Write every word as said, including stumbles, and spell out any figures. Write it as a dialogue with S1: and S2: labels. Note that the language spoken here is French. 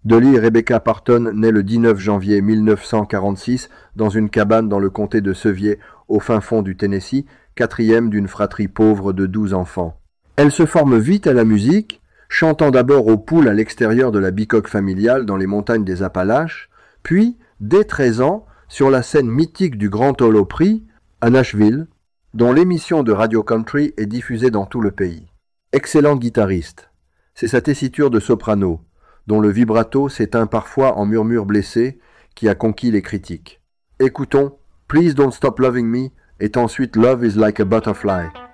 S1: Dolly Rebecca Parton naît le dix-neuf janvier mille neuf cent quarante-six dans une cabane dans le comté de Sevier, au fin fond du Tennessee, quatrième d'une fratrie pauvre de douze enfants. Elle se forme vite à la musique, chantant d'abord aux poules à l'extérieur de la bicoque familiale dans les montagnes des Appalaches, puis, dès treize ans, sur la scène mythique du Grand Ole Opry, à Nashville, dont l'émission de Radio Country est diffusée dans tout le pays. Excellent guitariste. C'est sa tessiture de soprano, dont le vibrato s'éteint parfois en murmure blessé, qui a conquis les critiques. Écoutons Please Don't Stop Loving Me et ensuite Love is Like a Butterfly.